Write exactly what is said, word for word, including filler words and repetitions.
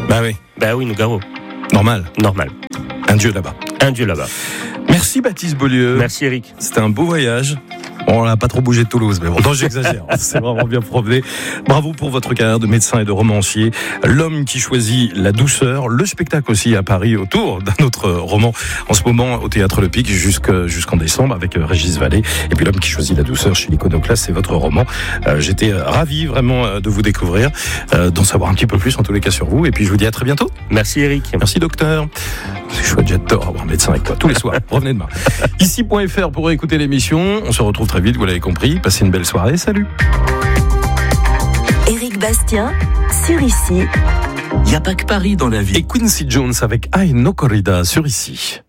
Bah oui. Bah oui, Nougaro. Normal. Normal. Un dieu là-bas. Un dieu là-bas. Merci Baptiste Beaulieu. Merci Eric. C'était un beau voyage. Bon, on n'a pas trop bougé de Toulouse, mais bon, non, j'exagère. C'est vraiment bien promené. Bravo pour votre carrière de médecin et de romancier. L'homme qui choisit la douceur. Le spectacle aussi à Paris autour d'un autre roman. En ce moment, au Théâtre Le Pic, jusqu'en décembre, avec Régis Vallée. Et puis l'homme qui choisit la douceur chez l'Iconoclaste, c'est votre roman. Euh, j'étais ravi vraiment de vous découvrir, euh, d'en savoir un petit peu plus en tous les cas sur vous. Et puis je vous dis à très bientôt. Merci Eric. Merci docteur. C'est chouette, j'adore avoir un médecin avec toi tous les soirs. Revenez demain. Ici point F R pour écouter l'émission. On se retrouve très vite, vous l'avez compris. Passez une belle soirée. Salut. Éric Bastien, sur Ici. Il n'y a pas que Paris dans la vie. Et Quincy Jones avec I No Corrida sur Ici.